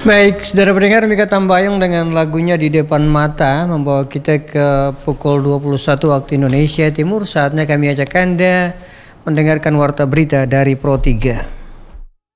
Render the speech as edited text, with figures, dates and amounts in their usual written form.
Baik, saudara pendengar, Mikha Tambayong dengan lagunya Di Depan Mata membawa kita ke pukul 21 waktu Indonesia Timur. Saatnya kami ajak Anda mendengarkan warta berita dari Pro 3.